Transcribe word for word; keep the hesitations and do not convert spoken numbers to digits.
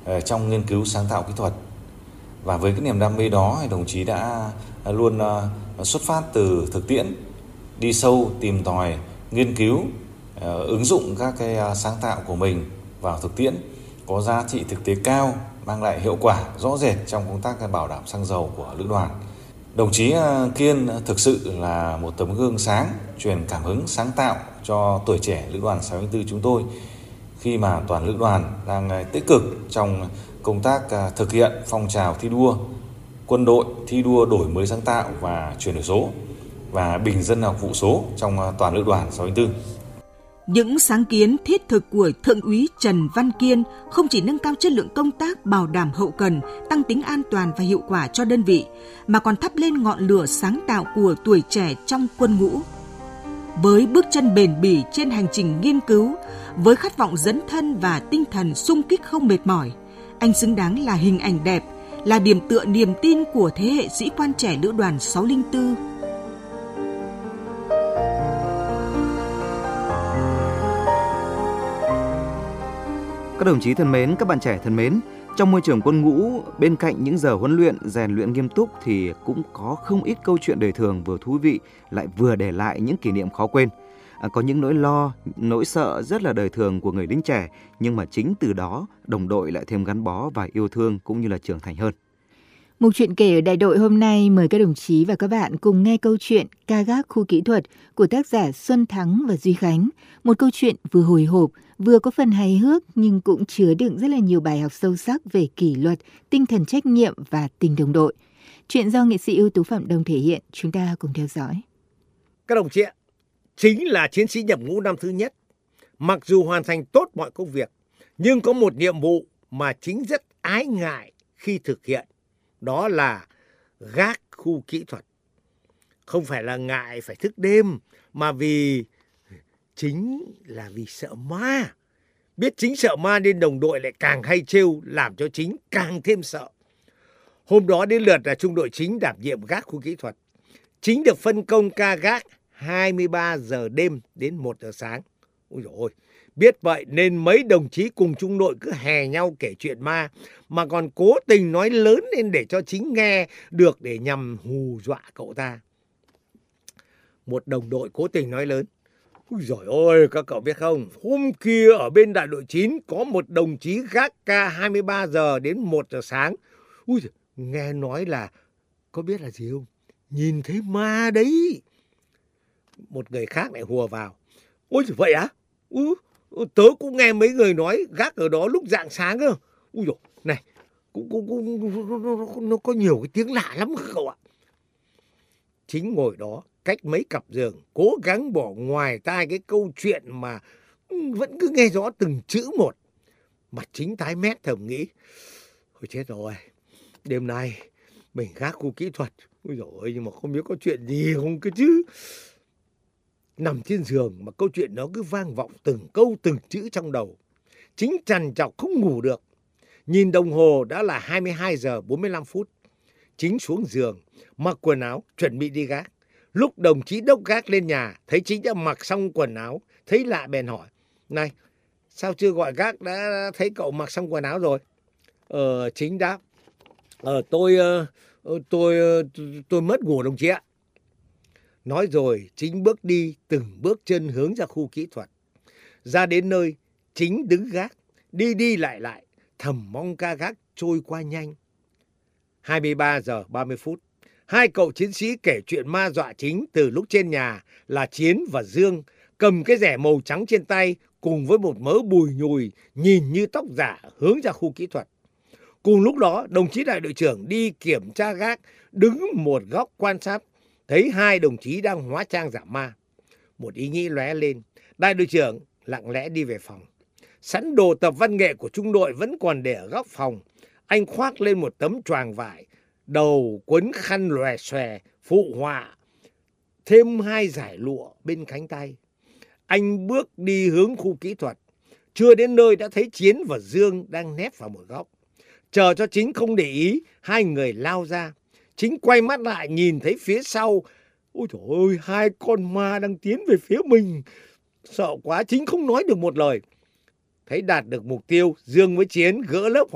trong nghiên cứu sáng tạo kỹ thuật. Và với cái niềm đam mê đó, đồng chí đã luôn xuất phát từ thực tiễn, đi sâu tìm tòi, nghiên cứu, ứng dụng các cái sáng tạo của mình vào thực tiễn có giá trị thực tế cao, mang lại hiệu quả rõ rệt trong công tác bảo đảm xăng dầu của lữ đoàn. Đồng chí Kiên thực sự là một tấm gương sáng, truyền cảm hứng sáng tạo cho tuổi trẻ lữ đoàn sáu tư chúng tôi khi mà toàn lữ đoàn đang tích cực trong công tác thực hiện phong trào thi đua quân đội, thi đua đổi mới sáng tạo và chuyển đổi số và bình dân học vụ số trong toàn lữ đoàn sáu tư. Những sáng kiến thiết thực của Thượng úy Trần Văn Kiên không chỉ nâng cao chất lượng công tác bảo đảm hậu cần, tăng tính an toàn và hiệu quả cho đơn vị, mà còn thắp lên ngọn lửa sáng tạo của tuổi trẻ trong quân ngũ. Với bước chân bền bỉ trên hành trình nghiên cứu, với khát vọng dấn thân và tinh thần sung kích không mệt mỏi, anh xứng đáng là hình ảnh đẹp, là điểm tựa niềm tin của thế hệ sĩ quan trẻ lữ đoàn sáu không tư. Các đồng chí thân mến, các bạn trẻ thân mến, trong môi trường quân ngũ, bên cạnh những giờ huấn luyện, rèn luyện nghiêm túc thì cũng có không ít câu chuyện đời thường vừa thú vị, lại vừa để lại những kỷ niệm khó quên. À, có những nỗi lo, nỗi sợ rất là đời thường của người lính trẻ, nhưng mà chính từ đó đồng đội lại thêm gắn bó và yêu thương cũng như là trưởng thành hơn. Mục chuyện kể ở đại đội hôm nay mời các đồng chí và các bạn cùng nghe câu chuyện Ca gác khu kỹ thuật của tác giả Xuân Thắng và Duy Khánh. Một câu chuyện vừa hồi hộp, vừa có phần hài hước nhưng cũng chứa đựng rất là nhiều bài học sâu sắc về kỷ luật, tinh thần trách nhiệm và tình đồng đội. Chuyện do nghệ sĩ ưu tú Phạm Đông thể hiện, chúng ta cùng theo dõi. Các đồng chí ạ, chính là chiến sĩ nhập ngũ năm thứ nhất. Mặc dù hoàn thành tốt mọi công việc, nhưng có một nhiệm vụ mà chính rất ái ngại khi thực hiện. Đó là gác khu kỹ thuật. Không phải là ngại phải thức đêm, mà vì chính là vì sợ ma. Biết chính sợ ma nên đồng đội lại càng hay trêu, làm cho chính càng thêm sợ. Hôm đó đến lượt là trung đội chính đảm nhiệm gác khu kỹ thuật. Chính được phân công ca gác hai mươi ba giờ đêm đến một giờ sáng. Ôi dồi ôi, biết vậy nên mấy đồng chí cùng trung đội cứ hè nhau kể chuyện ma, mà còn cố tình nói lớn lên để cho chính nghe được để nhằm hù dọa cậu ta. Một đồng đội cố tình nói lớn: ôi dồi ôi, các cậu biết không, hôm kia ở bên đại đội chín có một đồng chí gác ca hai mươi ba giờ đến một giờ sáng. Ui, nghe nói là, có biết là gì không? Nhìn thấy ma đấy. Một người khác lại hùa vào: ôi vậy á? Ừ, tớ cũng nghe mấy người nói gác ở đó lúc rạng sáng cơ. Ui dồi, này, cũng, cũng, cũng, nó, nó có nhiều cái tiếng lạ lắm cậu ạ. Chính ngồi đó, cách mấy cặp giường, cố gắng bỏ ngoài tai cái câu chuyện mà vẫn cứ nghe rõ từng chữ một. Mặt chính tái mét thầm nghĩ: ôi chết rồi, đêm nay mình gác khu kỹ thuật. Ôi dồi ôi, nhưng mà không biết có chuyện gì không cơ chứ. Nằm trên giường mà câu chuyện nó cứ vang vọng từng câu từng chữ trong đầu. Chính trằn trọc không ngủ được. Nhìn đồng hồ đã là hai mươi hai giờ bốn mươi lăm phút. Chính xuống giường, mặc quần áo, chuẩn bị đi gác. Lúc đồng chí đốc gác lên nhà, thấy Chính đã mặc xong quần áo, thấy lạ bèn hỏi: này, sao chưa gọi gác, đã thấy cậu mặc xong quần áo rồi? Ờ, Chính đáp: Ờ, tôi, tôi, tôi, tôi mất ngủ đồng chí ạ. Nói rồi, Chính bước đi từng bước chân hướng ra khu kỹ thuật. Ra đến nơi, Chính đứng gác, đi đi lại lại, thầm mong ca gác trôi qua nhanh. hai mươi ba giờ ba mươi phút, hai cậu chiến sĩ kể chuyện ma dọa Chính từ lúc trên nhà là Chiến và Dương, cầm cái rẻ màu trắng trên tay cùng với một mớ bùi nhùi nhìn như tóc giả hướng ra khu kỹ thuật. Cùng lúc đó, đồng chí đại đội trưởng đi kiểm tra gác, đứng một góc quan sát, thấy hai đồng chí đang hóa trang giả ma. Một ý nghĩ lóe lên, đại đội trưởng lặng lẽ đi về phòng. Sẵn đồ tập văn nghệ của trung đội vẫn còn để ở góc phòng. Anh khoác lên một tấm choàng vải, đầu quấn khăn lòe xòe, phụ họa thêm hai dải lụa bên cánh tay. Anh bước đi hướng khu kỹ thuật. Chưa đến nơi đã thấy Chiến và Dương đang nép vào một góc. Chờ cho Chính không để ý, hai người lao ra. Chính quay mắt lại nhìn thấy phía sau. Ôi trời ơi, hai con ma đang tiến về phía mình. Sợ quá, Chính không nói được một lời. Thấy đạt được mục tiêu, Dương với Chiến gỡ lớp